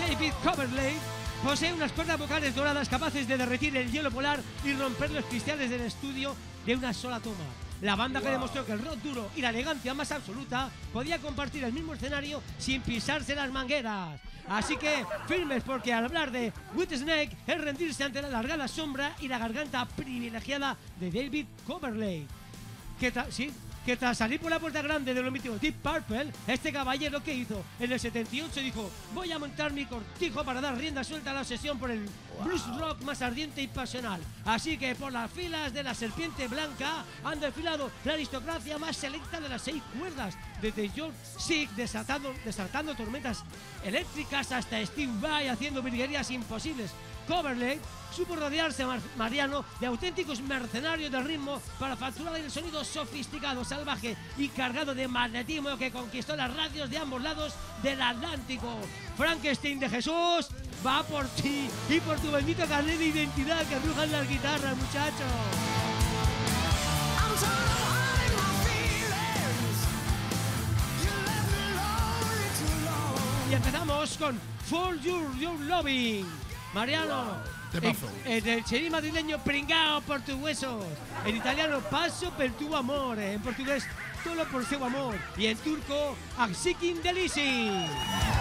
David Coverdale posee unas cuerdas vocales doradas capaces de derretir el hielo polar y romper los cristales del estudio de una sola toma. La banda que demostró que el rock duro y la elegancia más absoluta podía compartir el mismo escenario sin pisarse las mangueras. Así que firmes, porque al hablar de Whitesnake es rendirse ante la alargada sombra y la garganta privilegiada de David Coverdale. Que tras salir por la puerta grande de lo mítico Deep Purple, este caballero que hizo en el 78 dijo: voy a montar mi cortijo para dar rienda suelta a la obsesión por el blues rock más ardiente y pasional. Así que por las filas de la Serpiente Blanca han desfilado la aristocracia más selecta de las 6 cuerdas, desde George Sick desatando tormentas eléctricas hasta Steve Vai haciendo virguerías imposibles. Coverdale supo rodearse, Mariano, de auténticos mercenarios del ritmo para facturar el sonido sofisticado, salvaje y cargado de magnetismo que conquistó las radios de ambos lados del Atlántico. Frankenstein de Jesús va por ti y por tu bendito carnet de identidad que rujan las guitarras, muchachos. Y empezamos con For Your Loving. Mariano, el cheri madrileño, pringao por tus huesos. En italiano, paso per tu amore. En portugués, solo por seu amor. Y en turco, Aksikin Delisi.